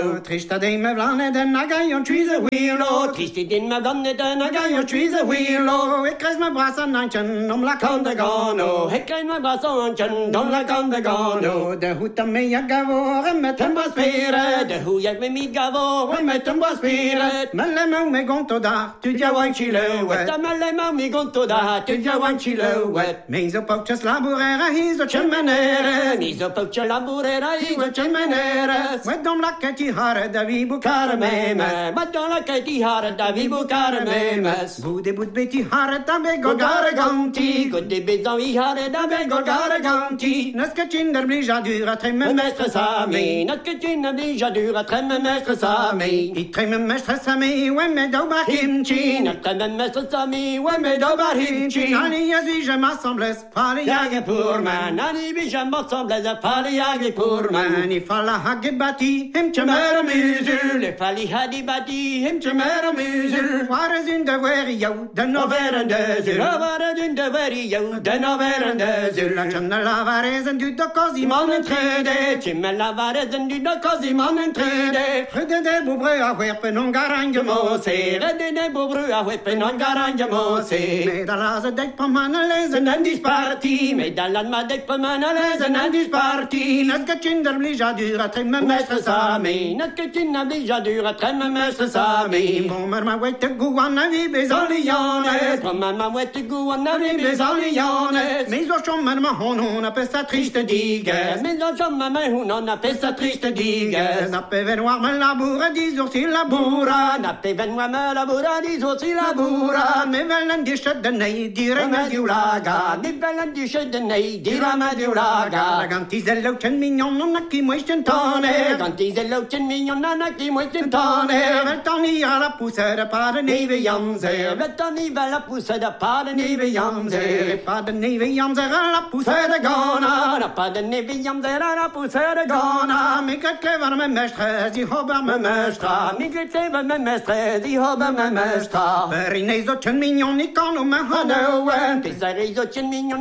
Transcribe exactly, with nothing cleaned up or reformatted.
Triste din me vlane den a gaillon trees a wheelo. Triste din me vlane den a gaillon trees a wheelo. Ik krijg me bras an anchen om la kande gano. Ik krijg me bras an anchen om la kande gano. De hoed me jag gavor met hem was speren. De hoe jag me mi gavor met hem was speren. Melle me me gonto da, tu ja wan chilouet. Da melle me mi gonto da, tu ja wan chilouet. Mezo poches laborera hizo chelmenere. Mezo poches laborera hizo chelmenere. Met dom la keti hare da vi bukare memes. Met dom la keti hare da vi bukare memes. Bude bud beti hare da be gogare ganti. Bude bezan i hare da be gogare ganti. Neske kinder blija dura tremme mestre sami. Neske kinder blija dura tremme mestre sami. I tremme mestre sami, wemme dobar kimchi. Ne tremme mestre sami, wemme dobar kimchi. Nani yazi je m'assembles, fale jage pour man. Nani bi je m'assembles, fale jage pour man. I falla hagge bati, hem chemere musul. I falla hagge bati, hem chemere musul. Waar is in de werio, de noveren de zul. Waar is in de werio, de noveren de zul. La chemne lavarezen du de cosy mannen trede. Chemne lavarezen du de cosy mannen trede. Rede de bobre a werpen on garanje mose. Rede de bobre a werpen on garanje mose. Medalaze dek pa mannen lezen en dis parti. Medalan ma dek pa mannen lezen en dis parti. Neske kinder blija dura trimme mestre sami. Neske kinder blija dura trimme mestre sami. Bommer ma wette guanna vi bezalianes. Bommer ma wette guanna vi bezalianes. Mais zo chommer ma hon hon a pesta triste diges. Mais zo chommer ma hon hon a pesta triste diges. Nappe venoir me laboura dis ursi labura. Nappe venoir me laboura dis ursi labura. Me velen di skedde nei dire me diulaga. Me velen di skedde nei dire me diulaga. Gantizello cen mignon non a chi moisten tane. Gantizello cen mignon non a chi moisten tane. Veltani alla pusere pare neve jamser. Veltani alla pusere pare neve jamser. Pare neve jamser alla pusere gana. Pare neve jamser alla pusere gana. Mikkel klever me mestre, die hobber me mestra. Mikkel klever me mestre, die hobber me mestra. Per i nezo cen mignon i kan om me hanoen. Per i nezo cen mignon